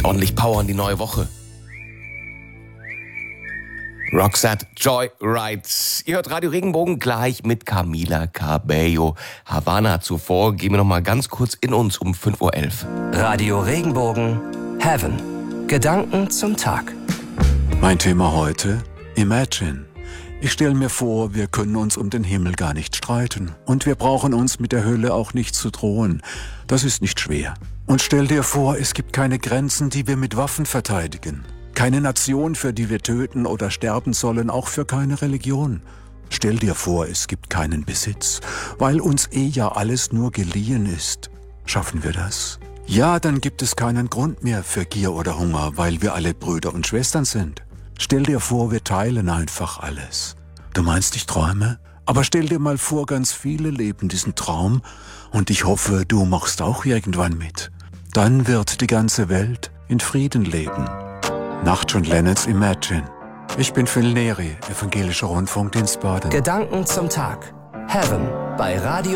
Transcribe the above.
Mit ordentlich Power in die neue Woche. Roxette Joyride. Ihr hört Radio Regenbogen gleich mit Camila Cabello. Havana zuvor. Gehen wir noch mal ganz kurz in uns um 5:11 Uhr. Radio Regenbogen Heaven. Gedanken zum Tag. Mein Thema heute: Imagine. Ich stelle mir vor, wir können uns um den Himmel gar nicht streiten. Und wir brauchen uns mit der Hölle auch nicht zu drohen. Das ist nicht schwer. Und stell dir vor, es gibt keine Grenzen, die wir mit Waffen verteidigen. Keine Nation, für die wir töten oder sterben sollen, auch für keine Religion. Stell dir vor, es gibt keinen Besitz, weil uns ja alles nur geliehen ist. Schaffen wir das? Ja, dann gibt es keinen Grund mehr für Gier oder Hunger, weil wir alle Brüder und Schwestern sind. Stell dir vor, wir teilen einfach alles. Du meinst, ich träume? Aber stell dir mal vor, ganz viele leben diesen Traum und ich hoffe, du machst auch irgendwann mit. Dann wird die ganze Welt in Frieden leben. Nach John Lennons Imagine. Ich bin Phil Neri, Evangelischer Rundfunkdienst Baden. Gedanken zum Tag. Heaven bei Radio